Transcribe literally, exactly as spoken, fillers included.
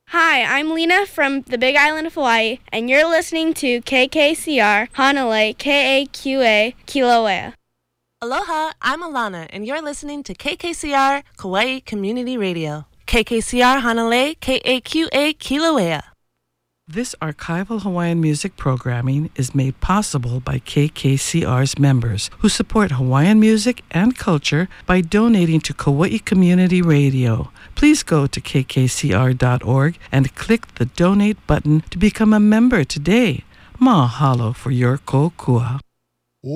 Hi, I'm Lena from the Big Island of Hawaii, and you're listening to K K C R Hanalei K A Q A Kilauea. Aloha, I'm Alana, and you're listening to K K C R Kauai Community Radio. K K C R Hanalei K A Q A Kilauea. This archival Hawaiian music programming is made possible by K K C R's members who support Hawaiian music and culture by donating to Kauai Community Radio. Please go to k k c r dot org and click the donate button to become a member today. Mahalo for your kokua.